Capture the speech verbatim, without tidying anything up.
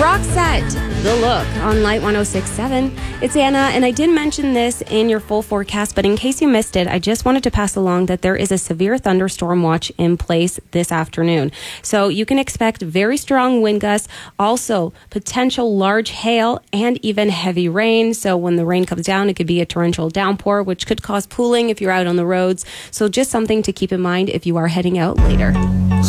Roxette, The Look on Light one oh six point seven. It's Anna, and I did mention this in your full forecast, but in case you missed it, I just wanted to pass along that there is a severe thunderstorm watch in place this afternoon. So you can expect very strong wind gusts, also potential large hail, and even heavy rain. So when the rain comes down, it could be a torrential downpour, which could cause pooling if you're out on the roads. So just something to keep in mind if you are heading out later.